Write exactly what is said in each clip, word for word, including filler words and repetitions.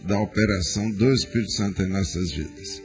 da operação do Espírito Santo em nossas vidas.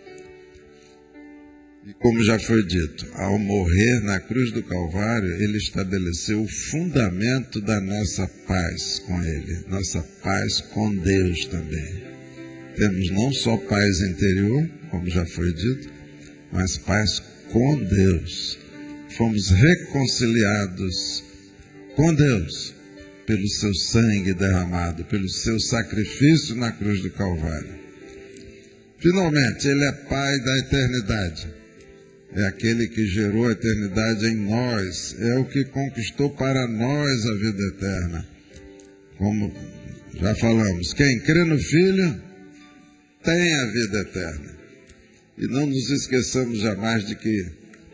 E como já foi dito, ao morrer na cruz do Calvário, ele estabeleceu o fundamento da nossa paz com ele, nossa paz com Deus também. Temos não só paz interior, como já foi dito, mas paz com Deus. Fomos reconciliados com Deus pelo seu sangue derramado, pelo seu sacrifício na cruz do Calvário. Finalmente, ele é Pai da eternidade. É aquele que gerou a eternidade em nós. É o que conquistou para nós a vida eterna. Como já falamos, quem crê no Filho tem a vida eterna. E não nos esqueçamos jamais de que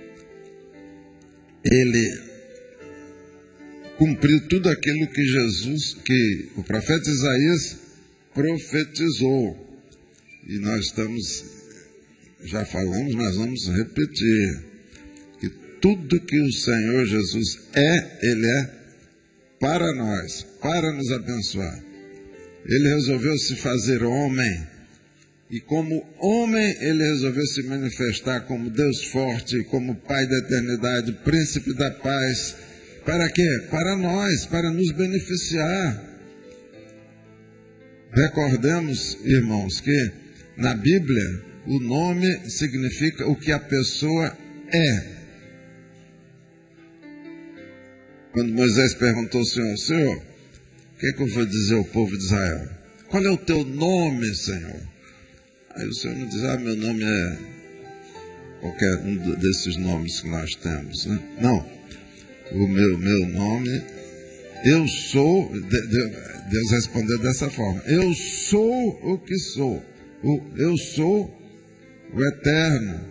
ele cumpriu tudo aquilo que Jesus, que o profeta Isaías profetizou. E nós estamos, já falamos, mas vamos repetir, que tudo que o Senhor Jesus é, Ele é para nós, para nos abençoar. Ele resolveu se fazer homem, e como homem, Ele resolveu se manifestar como Deus forte, como Pai da eternidade, Príncipe da paz. Para quê? Para nós, para nos beneficiar. Recordemos, irmãos, que na Bíblia o nome significa o que a pessoa é. Quando Moisés perguntou ao Senhor, Senhor, o que é que eu vou dizer ao povo de Israel? Qual é o teu nome, Senhor? Aí o Senhor não diz, ah, meu nome é qualquer um desses nomes que nós temos, né? Não. O meu, meu nome, eu sou, Deus respondeu dessa forma, eu sou o que sou, o, eu sou o eterno,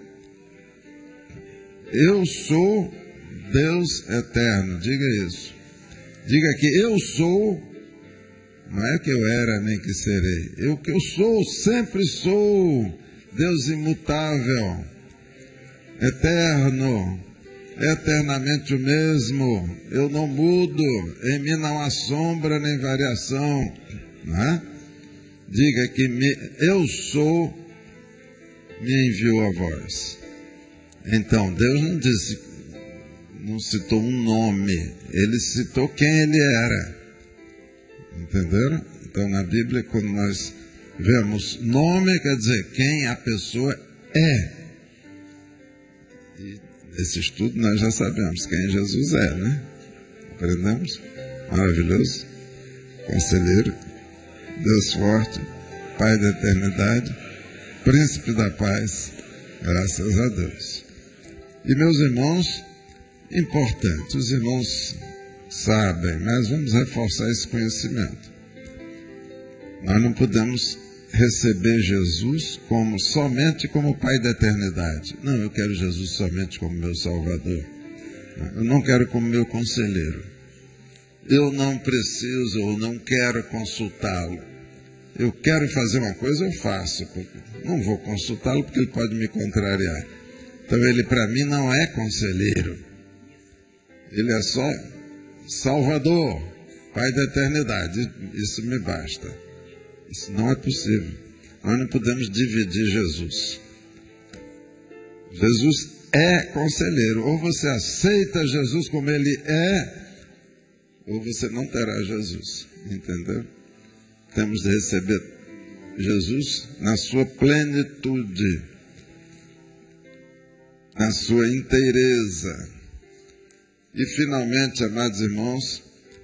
eu sou Deus eterno, diga isso, diga que eu sou, não é que eu era nem que serei, eu que eu sou, sempre sou, Deus imutável, eterno, eternamente o mesmo, eu não mudo, em mim não há sombra nem variação, não é? Diga que me, eu sou, me enviou a vós. Então, Deus não disse, não citou um nome, Ele citou quem Ele era, entenderam? Então, na Bíblia, quando nós vemos nome, quer dizer quem a pessoa é. Esse estudo nós já sabemos quem Jesus é, né? Aprendemos? Maravilhoso. Conselheiro, Deus forte, Pai da eternidade, Príncipe da paz, graças a Deus. E meus irmãos, importante, os irmãos sabem, mas vamos reforçar esse conhecimento. Nós não podemos receber Jesus como somente como Pai da eternidade. Não, eu quero Jesus somente como meu Salvador. Eu não quero como meu conselheiro. Eu não preciso ou não quero consultá-lo. Eu quero fazer uma coisa, eu faço. Não vou consultá-lo porque ele pode me contrariar. Então ele para mim não é conselheiro. Ele é só Salvador, Pai da eternidade. Isso me basta. Isso não é possível. Nós não podemos dividir Jesus. Jesus é conselheiro. Ou você aceita Jesus como Ele é, ou você não terá Jesus. Entendeu? Temos de receber Jesus na sua plenitude, na sua inteireza. E finalmente, amados irmãos,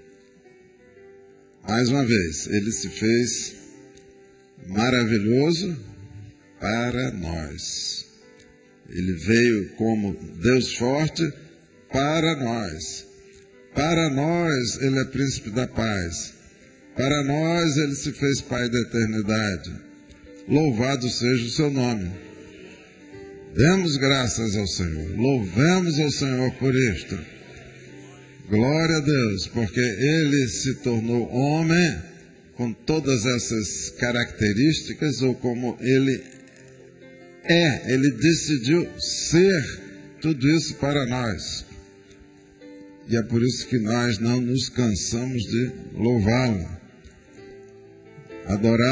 mais uma vez, Ele se fez maravilhoso para nós. Ele veio como Deus forte para nós. Para nós Ele é Príncipe da paz. Para nós Ele se fez Pai da eternidade. Louvado seja o seu nome. Demos graças ao Senhor. Louvemos ao Senhor por isto. Glória a Deus, porque Ele se tornou homem com todas essas características, ou como Ele é, Ele decidiu ser tudo isso para nós. E é por isso que nós não nos cansamos de louvá-lo, adorar.